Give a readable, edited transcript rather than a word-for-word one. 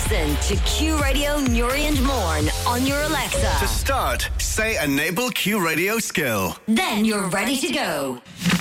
Listen to Q Radio Nuri and Morn on your Alexa. To start, say Enable Q Radio skill. Then you're ready to go.